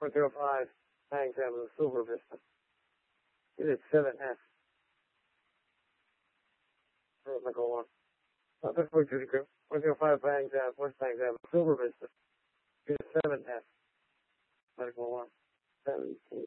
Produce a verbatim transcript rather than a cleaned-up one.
four zero five, Bangs Avenue, Silver Vista. Unit seven F. Nickel one. That's four two crew. four zero five, Bangs Avenue, West Bangs Avenue, Silver Vista. Unit seven F. Medical one. seventeen.